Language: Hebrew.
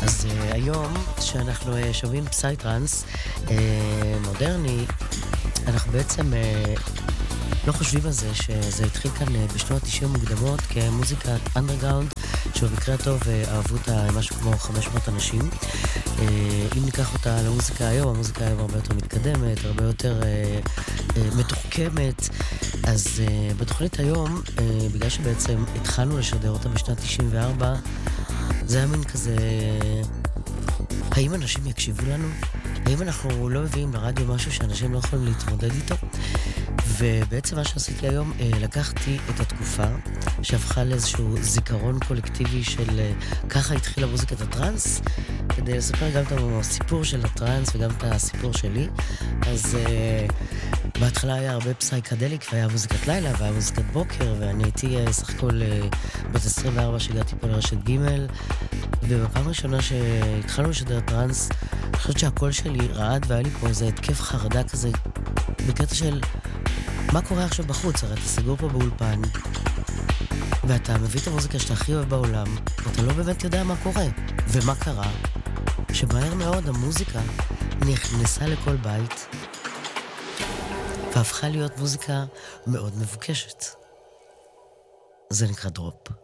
אז היום שאנחנו שומעים פסייטרנס מודרני, אנחנו בעצם לא חושבים על זה שזה התחיל כאן בשנות ה-90 מוקדמות כמוזיקת אנדרגראונד, שבמקרה הטוב אהבו אותה משהו כמו 500 אנשים. אם ניקח אותה למוזיקה היום, המוזיקה היום הרבה יותר מתקדמת, הרבה יותר מתוחכמת. אז בתוכנית היום, בגלל שבעצם התחלנו לשדר אותה בשנת 94, זה היה מין כזה, האם אנשים יקשיבו לנו? האם אנחנו לא מביאים לרדיו משהו שאנשים לא יכולים להתמודד איתו? ובעצם מה שעשיתי היום, לקחתי את התקופה שהפכה לאיזשהו זיכרון קולקטיבי של ככה התחילה מוזיקת הטרנס, כדי לספר גם את הסיפור של הטרנס וגם את הסיפור שלי. אז בהתחלה היה הרבה פסייקדליק, והיה מוזיקת לילה והיה מוזיקת בוקר, ואני הייתי סך הכל בת 24 שהגעתי פה לרשת ג', ובפעם הראשונה שהתחלנו לשדר טרנס, אני חושבת שהקול שלי רעד והיה לי פה איזה התקף חרדה כזה, בקטע של מה קורה עכשיו בחוץ? הרי אתה סגור פה באולפן, ואתה מביא את המוזיקה שאתה הכי אוהב בעולם, ואתה לא באמת יודע מה קורה. ומה קרה? שמהר מאוד המוזיקה נכנסה לכל בית, והפכה להיות מוזיקה מאוד מבוקשת. זה נקרא דרופ.